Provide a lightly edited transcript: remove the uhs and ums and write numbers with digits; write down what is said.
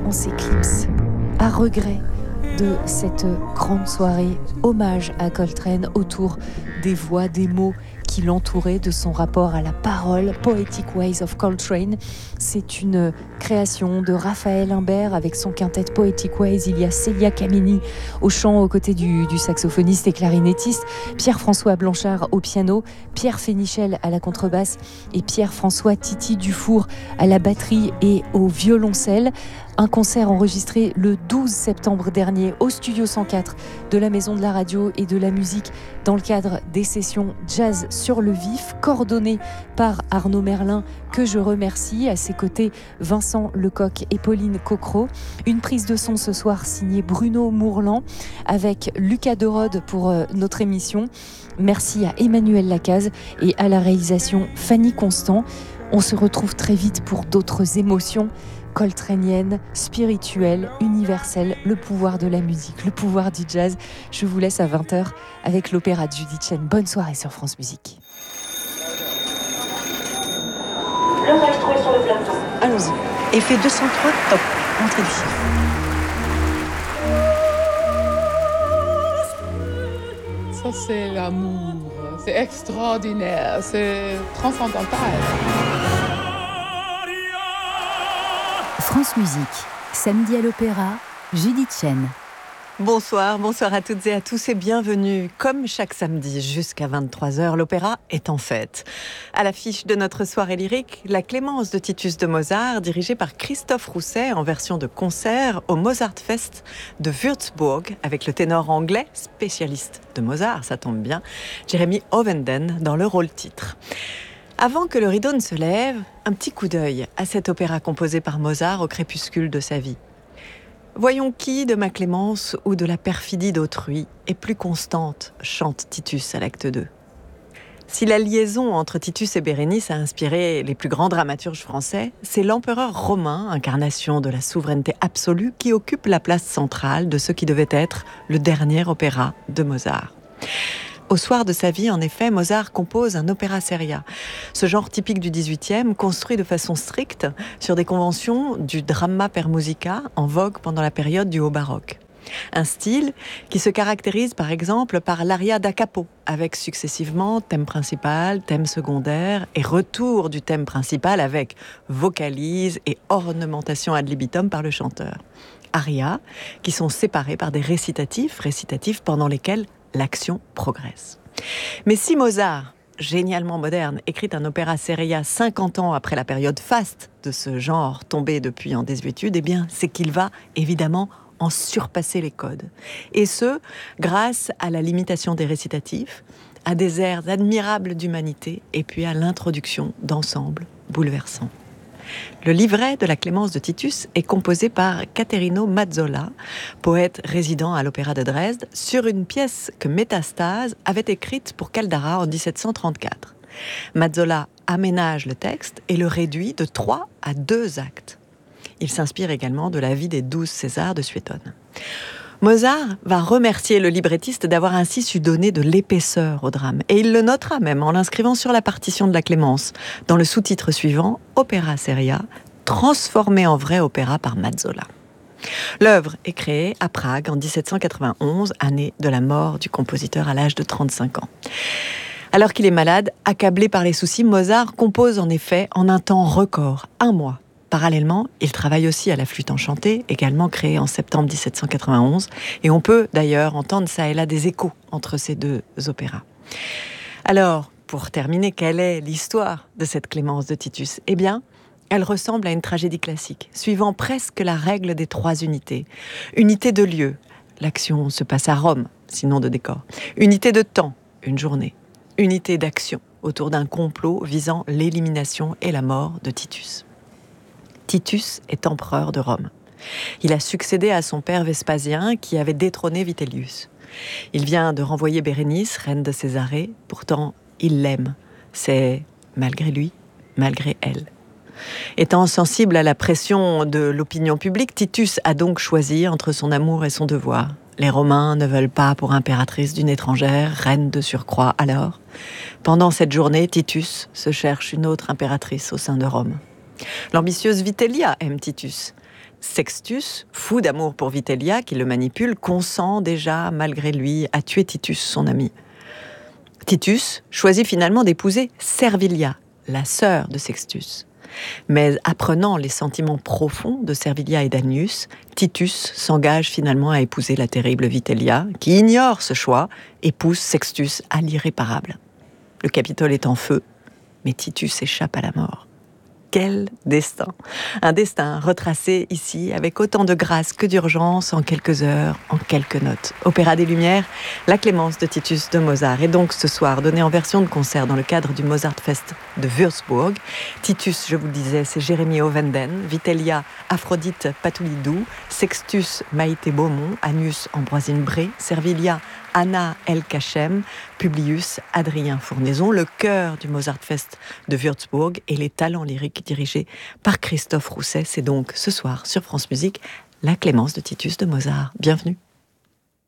on s'éclipse à regret de cette grande soirée hommage à Coltrane autour des voix, des mots qui l'entouraient, de son rapport à la parole. Poetic Ways of Coltrane, c'est une création de Raphaël Imbert avec son quintet Poetic Ways. Il y a Célia Kameni au chant aux côtés du saxophoniste et clarinettiste, Pierre-François Blanchard au piano, Pierre Fénichel à la contrebasse et Pierre-François Titi Dufour à la batterie et au violoncelle. Un concert enregistré le 12 septembre dernier au Studio 104 de la Maison de la Radio et de la Musique dans le cadre des sessions Jazz sur le Vif, coordonné par Arnaud Merlin, que je remercie. À ses côtés, Vincent Lecoq et Pauline Cocro. Une prise de son ce soir signée Bruno Mourlan avec Lucas Derode pour notre émission. Merci à Emmanuel Lacaze et à la réalisation Fanny Constant. On se retrouve très vite pour d'autres émotions coltranienne, spirituelle, universelle, le pouvoir de la musique, le pouvoir du jazz. Je vous laisse à 20h avec l'opéra de Judith Chen. Bonne soirée sur France Musique. Le maestro est sur le plateau. Allons-y. Effet 203, top. Entrée du chiffre. Ça, c'est l'amour. C'est extraordinaire. C'est transcendantal. France Musique, samedi à l'Opéra, Judith Chen. Bonsoir à toutes et à tous et bienvenue. Comme chaque samedi jusqu'à 23h, l'opéra est en fête. À l'affiche de notre soirée lyrique, la Clémence de Titus de Mozart, dirigée par Christophe Rousset en version de concert au Mozartfest de Würzburg, avec le ténor anglais, spécialiste de Mozart, ça tombe bien, Jeremy Ovenden dans le rôle titre. Avant que le rideau ne se lève, un petit coup d'œil à cet opéra composé par Mozart au crépuscule de sa vie. Voyons qui de ma clémence ou de la perfidie d'autrui est plus constante, chante Titus à l'acte 2. Si la liaison entre Titus et Bérénice a inspiré les plus grands dramaturges français, c'est l'empereur romain, incarnation de la souveraineté absolue, qui occupe la place centrale de ce qui devait être le dernier opéra de Mozart. Au soir de sa vie, en effet, Mozart compose un opéra seria. Ce genre typique du XVIIIe, construit de façon stricte sur des conventions du drama per musica en vogue pendant la période du haut baroque. Un style qui se caractérise par exemple par l'aria da capo, avec successivement thème principal, thème secondaire et retour du thème principal avec vocalise et ornementation ad libitum par le chanteur. Arias qui sont séparés par des récitatifs pendant lesquels l'action progresse. Mais si Mozart, génialement moderne, écrit un opéra seria 50 ans après la période faste de ce genre tombé depuis en désuétude, eh bien, c'est qu'il va évidemment en surpasser les codes. Et ce, grâce à la limitation des récitatifs, à des airs admirables d'humanité et puis à l'introduction d'ensembles bouleversants. Le livret de la Clémence de Titus est composé par Caterino Mazzola, poète résident à l'Opéra de Dresde, sur une pièce que Métastase avait écrite pour Caldara en 1734. Mazzola aménage le texte et le réduit de 3 à 2 actes. Il s'inspire également de la vie des 12 Césars de Suétone. Mozart va remercier le librettiste d'avoir ainsi su donner de l'épaisseur au drame. Et il le notera même en l'inscrivant sur la partition de la Clémence, dans le sous-titre suivant, Opéra seria, transformé en vrai opéra par Mazzola. L'œuvre est créée à Prague en 1791, année de la mort du compositeur à l'âge de 35 ans. Alors qu'il est malade, accablé par les soucis, Mozart compose en effet en un temps record, 1 mois. Parallèlement, il travaille aussi à la flûte enchantée, également créée en septembre 1791, et on peut d'ailleurs entendre ça et là des échos entre ces deux opéras. Alors, pour terminer, quelle est l'histoire de cette Clémence de Titus ? Eh bien, elle ressemble à une tragédie classique, suivant presque la règle des 3 unités. Unité de lieu, l'action se passe à Rome, sinon de décor. Unité de temps, une journée. Unité d'action, autour d'un complot visant l'élimination et la mort de Titus. Titus est empereur de Rome. Il a succédé à son père Vespasien qui avait détrôné Vitellius. Il vient de renvoyer Bérénice, reine de Césarée. Pourtant, il l'aime. C'est malgré lui, malgré elle. Étant sensible à la pression de l'opinion publique, Titus a donc choisi entre son amour et son devoir. Les Romains ne veulent pas pour impératrice d'une étrangère, reine de surcroît alors. Pendant cette journée, Titus se cherche une autre impératrice au sein de Rome. L'ambitieuse Vitellia aime Titus. Sextus, fou d'amour pour Vitellia, qui le manipule, consent déjà, malgré lui, à tuer Titus, son ami. Titus choisit finalement d'épouser Servilia, la sœur de Sextus. Mais apprenant les sentiments profonds de Servilia et d'Annius, Titus s'engage finalement à épouser la terrible Vitellia, qui ignore ce choix et pousse Sextus à l'irréparable. Le Capitole est en feu, mais Titus échappe à la mort. Quel destin! Un destin retracé ici avec autant de grâce que d'urgence en quelques heures, en quelques notes. Opéra des Lumières, La Clémence de Titus de Mozart. Et donc ce soir, donné en version de concert dans le cadre du Mozartfest de Würzburg. Titus, je vous le disais, c'est Jérémie Ovenden, Vitellia, Aphrodite Patoulidou, Sextus, Maïté Beaumont, Annius, Ambroisine Bré, Servilia, Anna El-Kachem, Publius, Adrien Fournaison, le chœur du Mozartfest de Würzburg et les talents lyriques dirigés par Christophe Rousset. C'est donc ce soir sur France Musique, La Clémence de Titus de Mozart. Bienvenue.